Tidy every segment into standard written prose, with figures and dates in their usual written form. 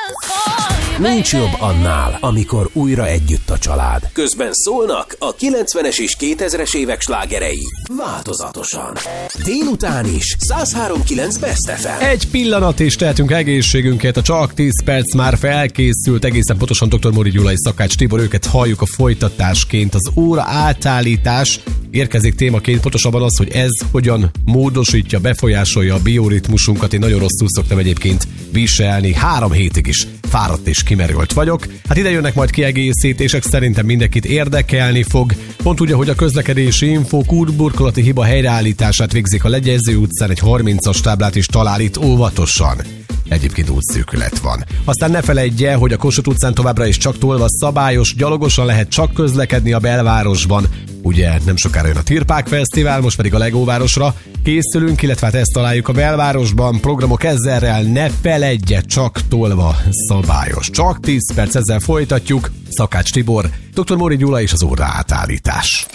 Nincs jobb annál, amikor újra együtt a család. Közben szólnak a 90-es és 2000-es évek slágerei. Változatosan. Délután is 103.9 Best FM. Egy pillanat és tehetünk egészségünket. A Csak 10 perc már felkészült. Egészen pontosan Dr. Móri Gyula és Szakács Tibor, őket halljuk a folytatásként. Az óra átállítás érkezik témaként, pontosabban az, hogy ez hogyan módosítja, befolyásolja a bioritmusunkat. Én nagyon rosszul szoktam egyébként viselni. 3 hétig is fáradt és kimerült vagyok. Hát ide jönnek majd kiegészítések, szerintem mindenkit érdekelni fog. Pont úgy, hogy a közlekedési infók útburkolati hiba helyreállítását végzik a Legyező utcán, egy 30-as táblát is talál itt óvatosan. Egyébként útszűkület van. Aztán ne feledje, hogy a Kossuth utcán továbbra is csak tolva szabályos, gyalogosan lehet csak közlekedni a belvárosban. Ugye nem sokára jön a Tirpák Fesztivál, most pedig a Legóvárosra készülünk, illetve hát ezt találjuk a belvárosban. Programok ezerrel, ne feledje, csak tolva szabályos. Csak 10 perc, ezzel folytatjuk. Szakács Tibor, Dr. Móri Gyula és az óra átállítás.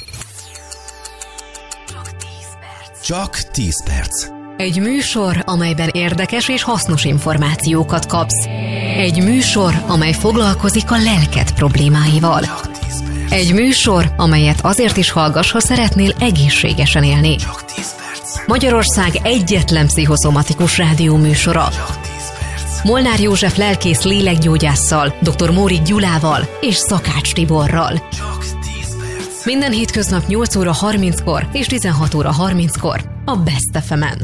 Csak 10 perc. Egy műsor, amelyben érdekes és hasznos információkat kapsz. Egy műsor, amely foglalkozik a lelked problémáival. Egy műsor, amelyet azért is hallgass, ha szeretnél egészségesen élni. Magyarország egyetlen pszichoszomatikus rádió műsora. Molnár József lelkész lélekgyógyásszal, Dr. Móri Gyulával és Szakács Tiborral. Minden hétköznap 8 óra 30-kor és 16 óra 30-kor a Best FM-en.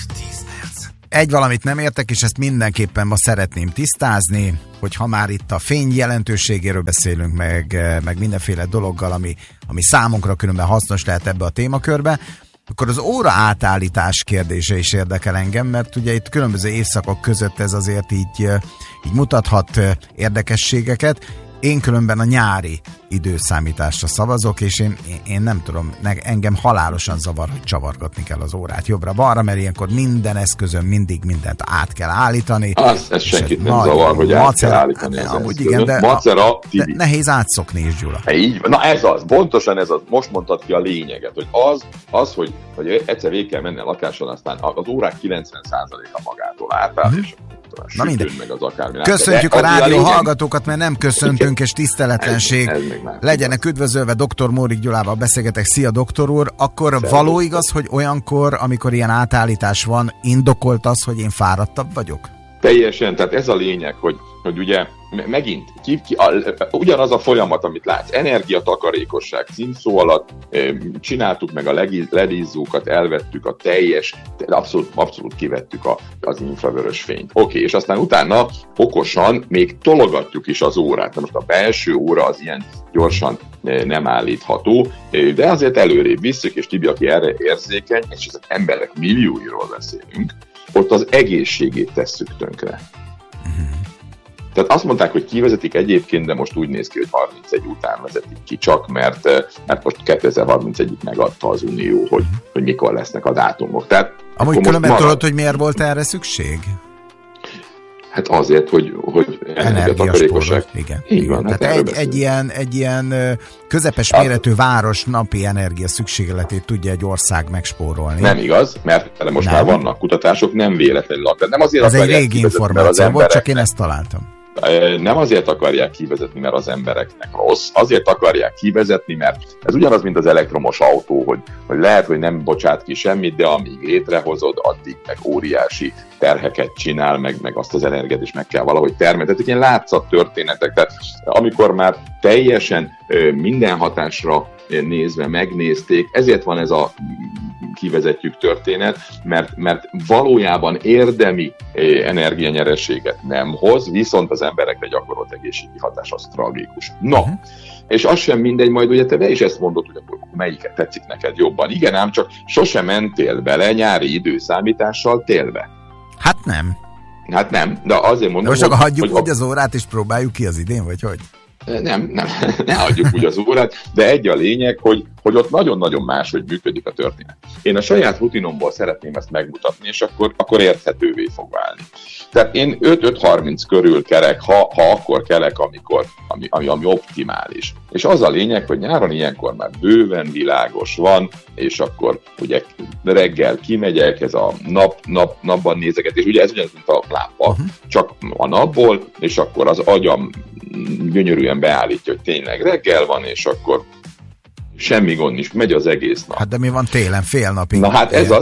Egy valamit nem értek, és ezt mindenképpen ma szeretném tisztázni, hogy ha már itt a fény jelentőségéről beszélünk, meg mindenféle dologgal, ami számunkra különben hasznos lehet ebbe a témakörbe, akkor az óra átállítás kérdése is érdekel engem, mert ugye itt különböző évszakok között ez azért így mutathat érdekességeket. Én különben a nyári időszámításra szavazok, és én nem tudom, engem halálosan zavar, hogy csavargatni kell az órát jobbra-balra, mert ilyenkor minden eszközön mindig mindent át kell állítani. Ez senkit nem zavar, hogy át kell állítani az amúgy igen, de nehéz átszokni is, Gyula. Így, na ez az, pontosan ez az. Most mondtad ki a lényeget, hogy az hogy egyszer végig kell menni a lakáson, aztán az órák 90%-a magától átáll, és na mindegy. Köszöntjük a rádió hallgatókat, mert nem köszöntünk, és tiszteletlenség. Legyenek üdvözölve, Dr. Móri Gyulával beszélgetek. Szia, doktor úr. Akkor való igaz, hogy olyankor, amikor ilyen átállítás van, indokolt az, hogy én fáradtabb vagyok? Teljesen, tehát ez a lényeg, hogy ugye megint ugyanaz a folyamat, amit látsz, energiatakarékosság címszó alatt csináltuk meg a LED-izzókat, elvettük a teljes, abszolút kivettük az infravörös fényt. Oké, és aztán utána okosan még tologatjuk is az órát. Na most a belső óra az ilyen gyorsan nem állítható, de azért előrébb visszük, és Tibi, aki erre érzékeny, és az emberek millióiról beszélünk, ott az egészségét tesszük tönkre. Tehát azt mondták, hogy kivezetik egyébként, de most úgy néz ki, hogy 31 után vezetik ki csak, mert most 2031-ig megadta az Unió, hogy mikor lesznek a dátumok. Tehát amúgy különben tudod, hogy miért volt erre szükség? Hát azért, hogy energiatakarékosság. Igen. Így van. Hát egy ilyen közepes méretű város napi energia szükségletét tudja egy ország megspórolni. Nem igaz, mert most már vannak kutatások, nem véletlenül akar. Nem azért ez egy régi információ volt, csak én ezt találtam. Nem azért akarják kivezetni, mert az embereknek rossz, azért akarják kivezetni, mert ez ugyanaz, mint az elektromos autó, hogy lehet, hogy nem bocsát ki semmit, de amíg létrehozod, addig meg óriási terheket csinál, meg azt az energiát is meg kell valahogy termelni. Tehát ilyen látszat történetek, tehát amikor már teljesen minden hatásra nézve megnézték, ezért van ez a kivezetjük történet, mert valójában érdemi energianyerességet nem hoz, viszont az emberekre gyakorolt egészségi hatás az tragikus. No, és az sem mindegy, majd ugye te is ezt mondod, hogy akkor melyiket tetszik neked jobban. Igen, ám csak sosem mentél bele nyári időszámítással télbe. Hát nem, de azért mondom, most akkor hagyjuk úgy az órát, és próbáljuk ki az idén, vagy hogy? Nem, ne adjuk úgy az órát, de egy a lényeg, hogy ott nagyon-nagyon máshogy működik a történet. Én a saját rutinomból szeretném ezt megmutatni, és akkor érthetővé fog válni. Tehát én 5-5:30 körül kerek, ha akkor kelek, ami optimális. És az a lényeg, hogy nyáron ilyenkor már bőven világos van, és akkor ugye reggel kimegyek, ez a napban nézegetés, ugye ez ugyanaz, mint a lámpa, csak a napból, és akkor az agyam gyönyörűen beállítja, hogy tényleg reggel van, és akkor semmi gond is, megy az egész nap. Hát de mi van télen, fél napig? Na hát ez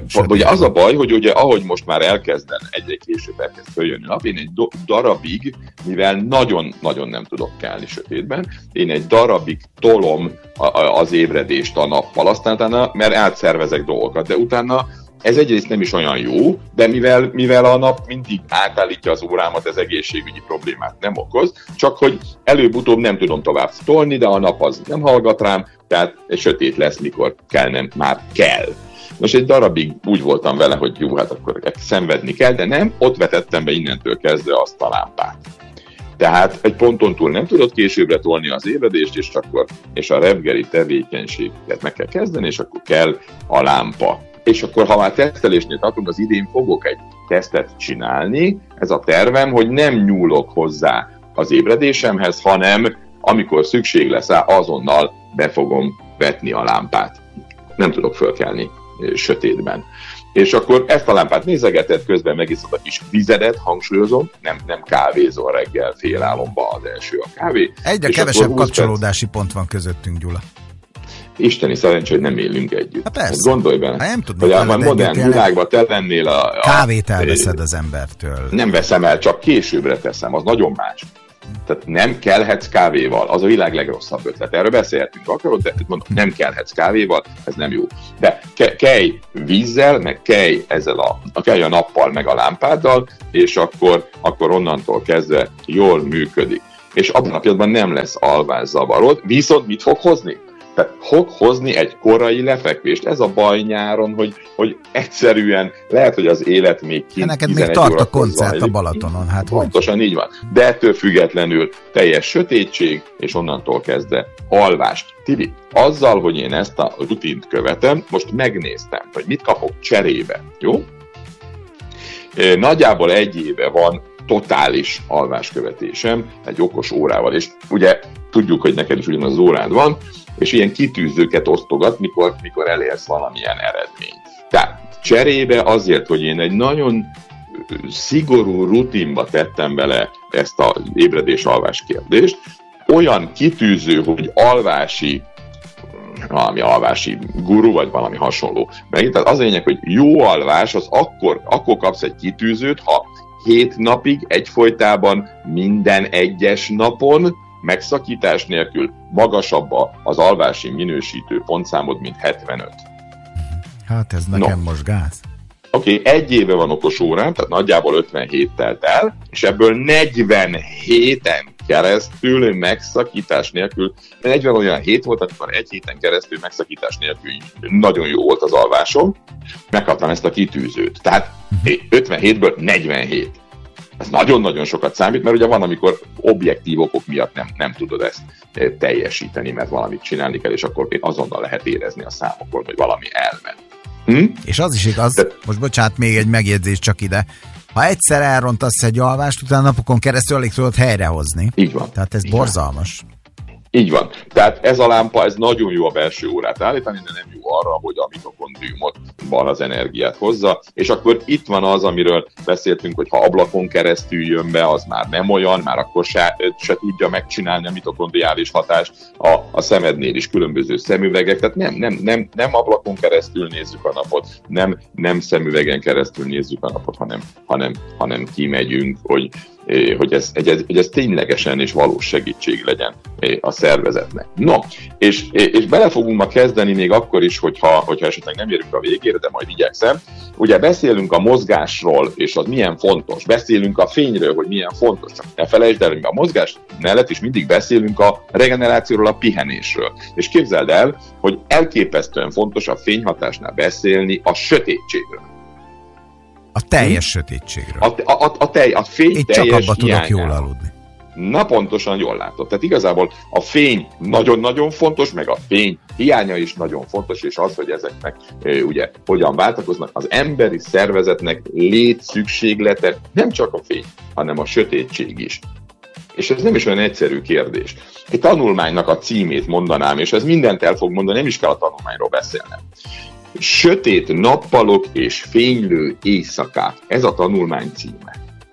az a baj, hogy ugye ahogy most már elkezden egyre később elkezd följönni a nap, én egy darabig, mivel nagyon-nagyon nem tudok kelni sötétben, én egy darabig tolom az ébredést a nappal, aztán utána, mert átszervezek dolgokat, de utána ez egyrészt nem is olyan jó, de mivel a nap mindig átállítja az órámat, ez egészségügyi problémát nem okoz, csak hogy előbb-utóbb nem tudom tovább tolni, de a nap az nem hallgat rám, tehát sötét lesz, mikor kellene, már kell. Most egy darabig úgy voltam vele, hogy jó, hát akkor szenvedni kell, de nem, ott vetettem be innentől kezdve azt a lámpát. Tehát egy ponton túl nem tudod későbbre tolni az ébredést, és a reggeli tevékenységet meg kell kezdeni, és akkor kell a lámpa. És akkor, ha már tesztelésnél tartunk, az idén fogok egy tesztet csinálni. Ez a tervem, hogy nem nyúlok hozzá az ébredésemhez, hanem amikor szükség lesz rá, azonnal be fogom vetni a lámpát. Nem tudok fölkelni sötétben. És akkor ezt a lámpát nézegeted, közben megiszod a kis vizedet, hangsúlyozom, nem kávézol reggel fél álomba az első a kávé. Egyre kevesebb kapcsolódási pont van közöttünk, Gyula. Isteni szerencsé, hogy nem élünk együtt. Hát persze. Hát gondolj bele, nem hogy a modern világban te lennél kávét elveszed az embertől. Nem veszem el, csak későbbre teszem, az nagyon más. Tehát nem kelhetsz kávéval, az a világ legrosszabb ötlet. Erről beszélhetünk, akarod, de mondom, nem kelhetsz kávéval, ez nem jó. De kelj vízzel, meg kelj kelj a nappal, meg a lámpáddal, és akkor onnantól kezdve jól működik. És abban a pillanatban nem lesz alvászavarod, viszont mit fog hozni? Tehát fog hozni egy korai lefekvést. Ez a baj nyáron, hogy egyszerűen lehet, hogy az élet még kint 11 neked még tart a koncert a Balatonon. Hát pontosan így van. De ettől függetlenül teljes sötétség, és onnantól kezdve alvás. Tibi, azzal, hogy én ezt a rutint követem, most megnéztem, hogy mit kapok cserébe. Jó? Nagyjából 1 éve van totális alváskövetésem egy okos órával, és ugye tudjuk, hogy neked is ugyanaz az órád van, és ilyen kitűzőket osztogat, mikor elérsz valamilyen eredményt. Tehát cserébe azért, hogy én egy nagyon szigorú rutinba tettem bele ezt az ébredés-alvás kérdést, olyan kitűző, hogy valami alvási guru, vagy valami hasonló. Tehát az a lényeg, hogy jó alvás, az akkor kapsz egy kitűzőt, ha 7 napig egyfolytában minden egyes napon megszakítás nélkül magasabb az alvási minősítő pontszámod, mint 75. Hát ez nekem most gáz. Oké, 1 éve van okos órám, tehát nagyjából 57 telt el, és ebből 47-en keresztül megszakítás nélkül, 40 olyan hét volt, amikor 1 héten keresztül megszakítás nélkül nagyon jó volt az alvásom, megkaptam ezt a kitűzőt. Tehát 57-ből 47. Ez nagyon-nagyon sokat számít, mert ugye van, amikor objektív okok miatt nem tudod ezt teljesíteni, mert valamit csinálni kell, és akkor azonnal lehet érezni a számokon, hogy valami elment. És az is igaz, most bocsánat, még egy megjegyzés csak ide. Ha egyszer elrontasz egy alvást, utána napokon keresztül alig tudod helyrehozni. Így van. Tehát ez borzalmas. Így van. Tehát ez a lámpa, ez nagyon jó a belső órát állítani, de nem jó arra, hogy a mitokondriumotban az energiát hozza. És akkor itt van az, amiről beszéltünk, hogy ha ablakon keresztül jön be, az már nem olyan, már akkor se tudja megcsinálni a mitokondriális hatást. A szemednél is különböző szemüvegek, tehát nem ablakon keresztül nézzük a napot, nem szemüvegen keresztül nézzük a napot, hanem kimegyünk, hogy ez ténylegesen és valós segítség legyen a szervezetnek. No, és bele fogunk ma kezdeni még akkor is, hogyha esetleg nem érünk a végére, de majd igyekszem. Ugye beszélünk a mozgásról, és az milyen fontos. Beszélünk a fényről, hogy milyen fontos. Csak ne felejtsd el, hogy a mozgás mellett is mindig beszélünk a regenerációról, a pihenésről. És képzeld el, hogy elképesztően fontos a fényhatásnál beszélni a sötétségről. A teljes sötétségről. A fény én teljes csak abba tudok hiányáról. jól aludni. Na pontosan jól látod. Tehát igazából a fény nagyon-nagyon fontos, meg a fény hiánya is nagyon fontos, és az, hogy ezeknek ugye hogyan váltakoznak, az emberi szervezetnek létszükséglete nem csak a fény, hanem a sötétség is. És ez nem is olyan egyszerű kérdés. Egy tanulmánynak a címét mondanám, és ez mindent el fog mondani, nem is kell a tanulmányról beszélnem. Sötét nappalok és fénylő éjszakák. Ez a tanulmány címe.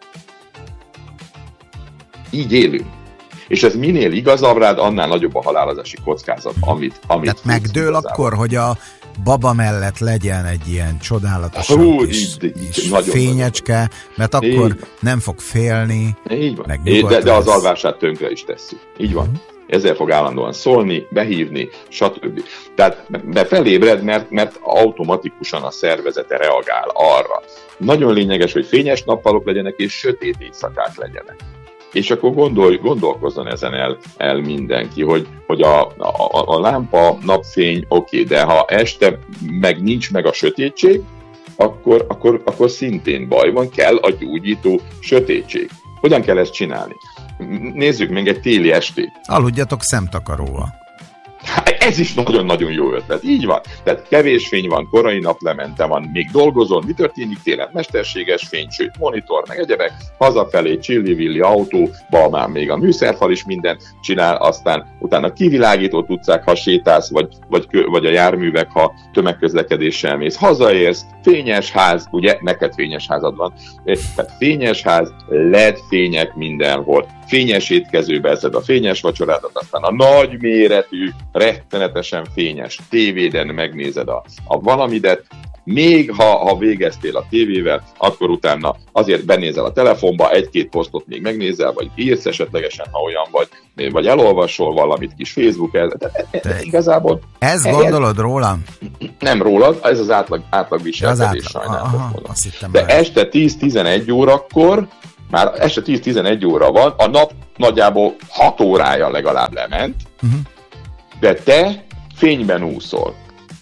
Így élünk. És ez minél igazabb rád, annál nagyobb a halálozási kockázat, amit tehát megdől igazából. Akkor, hogy a baba mellett legyen egy ilyen csodálatos kis fényecske, mert akkor nem fog félni. Így van. De az alvását tönkre is tesszük. Így van. Ezzel fog állandóan szólni, behívni, stb. Tehát felébred, mert automatikusan a szervezete reagál arra. Nagyon lényeges, hogy fényes nappalok legyenek, és sötét éjszakák legyenek. És akkor gondolkozzon ezen el mindenki, hogy a lámpa, napfény, oké, de ha este meg nincs meg a sötétség, akkor szintén baj van, kell a gyógyító sötétség. Hogyan kell ezt csinálni? Nézzük meg egy téli estét. Aludjatok szemtakaróval. Ez is nagyon-nagyon jó ötlet. Így van. Tehát kevés fény van, korai naplemente van, még dolgozol. Mi történik télen? Mesterséges fény, sőt, monitor, meg egyebek. Hazafelé csillivilli autóba, már még a műszerfal is mindent csinál, aztán utána kivilágított utcák, ha sétálsz, vagy a járművek, ha tömegközlekedéssel mész. Hazaérsz, fényes ház, ugye, neked fényes házad van. Tehát fényes ház, LED fények mindenhol. Fényes étkezőbe eszed a fényes vacsorádat, aztán a nagy méretű, rettenetesen fényes tévéden megnézed a valamidet, még ha végeztél a tévével, akkor utána azért benézel a telefonba, egy-két posztot még megnézel, vagy írsz esetlegesen, ha olyan vagy elolvasol valamit kis Facebook-el. Igazából... Ezt gondolod rólam? Nem rólad, ez az átlag viselkedés sajnálatos. De este 10-11 órakor, már este 10-11 óra van, a nap nagyjából 6 órája legalább lement, de te fényben úszol.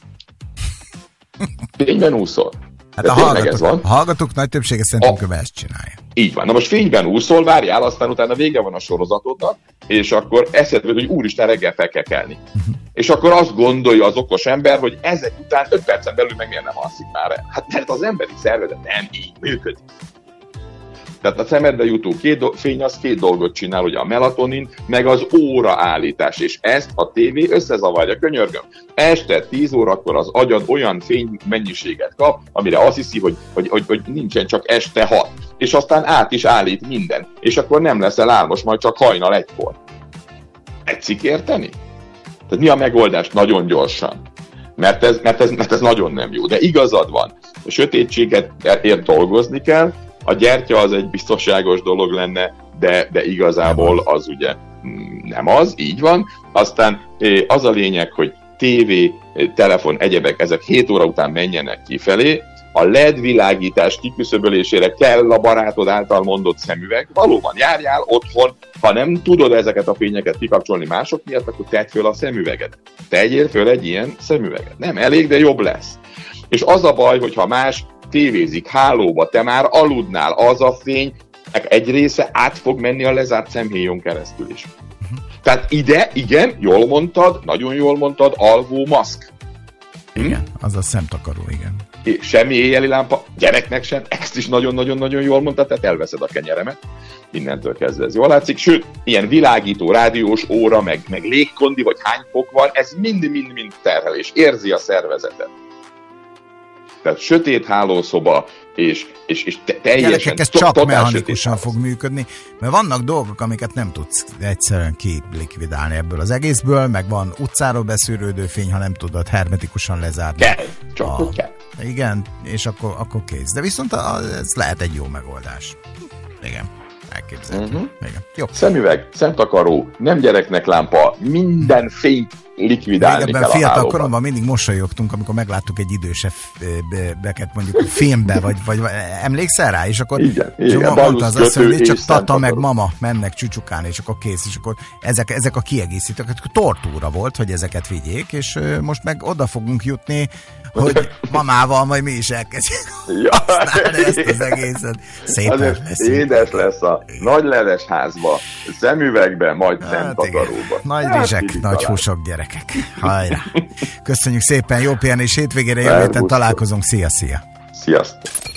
Fényben úszol. Hát a hallgatók nagy többsége szerintem ezt csinálja. Így van. Na most fényben úszol, várjál, aztán utána vége van a sorozatodnak, és akkor eszedbe, hogy úristen, reggel fel kell kelni. És akkor azt gondolja az okos ember, hogy ezek után 5 percen belül meg miért nem alszik már el. Hát mert az emberi szervezet nem így működik. Tehát a szemedbe jutó fény az 2 dolgot csinál, ugye a melatonin, meg az óraállítás, és ezt a tévé összezavarja, könyörgöm. Este 10 órakor az agyad olyan fénymennyiséget kap, amire azt hiszi, hogy nincsen csak este 6. És aztán át is állít minden. És akkor nem leszel álmos, majd csak hajnal 1-kor. Tetszik érteni? Tehát mi a megoldás? Nagyon gyorsan. Mert ez nagyon nem jó. De igazad van. A sötétséget ért dolgozni kell. A gyertya az egy biztonságos dolog lenne, de igazából az ugye nem az, így van. Aztán az a lényeg, hogy tévé, telefon, egyebek, ezek 7 óra után menjenek kifelé. A LED világítás kiküszöbölésére kell a barátod által mondott szemüveg. Valóban járjál otthon, ha nem tudod ezeket a fényeket kikapcsolni mások miatt, akkor tedd föl a szemüvegedet. Tegyél föl egy ilyen szemüveget. Nem elég, de jobb lesz. És az a baj, hogyha más tévézik hálóba, te már aludnál, az a fény egy része át fog menni a lezárt szemhéjon keresztül is. Tehát ide, igen, jól mondtad, nagyon jól mondtad, alvó maszk. Igen, az a szemtakaró, igen. Semmi éjjeli lámpa, gyereknek sem, ezt is nagyon-nagyon-nagyon jól mondtad, tehát elveszed a kenyeremet. Innentől kezdve ez jól látszik. Sőt, ilyen világító, rádiós óra, meg légkondi, vagy hány fok van, ez mind terhelés, érzi a szervezetet. Tehát sötét hálószoba, és teljesen... Gyerekek, ez csak mechanikusan fog működni, mert vannak dolgok, amiket nem tudsz egyszerűen kilikvidálni ebből az egészből, meg van utcáról beszűrődő fény, ha nem tudod hermetikusan lezárni. Kell, csak kell. Igen, és akkor kész. De viszont ez lehet egy jó megoldás. Igen, elképzelhető. Igen. Jó. Szemüveg, szemtakaró, nem gyereknek lámpa, minden fényt likvidálni kell a hálóban. Fiatal koromban mindig mosolyogtunk, amikor megláttuk egy idősebbeket mondjuk filmbe, vagy emlékszel rá? És akkor igen, mondta az azt, hogy csak tata meg mama mennek csücsukálni, és akkor kész, és akkor ezek a kiegészítők, tortúra volt, hogy ezeket vigyék, és most meg oda fogunk jutni, hogy mamával majd mi is elkezdjük használni ezt az egészet. Szépen lesz. Édes lesz a nagy leves házba, szemüvegbe, majd szemtakaróba. Nagy rizsek, nagy húsok, gyerekek. Hajrá! Köszönjük szépen, jó pihenés hétvégére, jövő héten találkozunk. Szia! Sziasztok!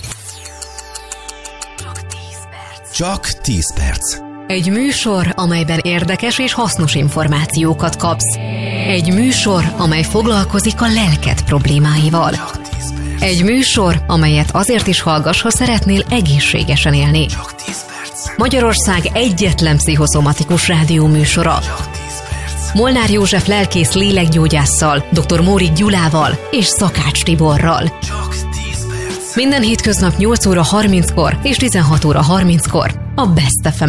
Csak 10 perc. Egy műsor, amelyben érdekes és hasznos információkat kapsz. Egy műsor, amely foglalkozik a lelked problémáival. Egy műsor, amelyet azért is hallgass, ha szeretnél egészségesen élni. Magyarország egyetlen pszichoszomatikus rádióműsora. Molnár József lelkész lélekgyógyásszal, dr. Móricz Gyulával és Szakács Tiborral. Minden hétköznap 8 óra 30-kor és 16 óra 30-kor a Best FM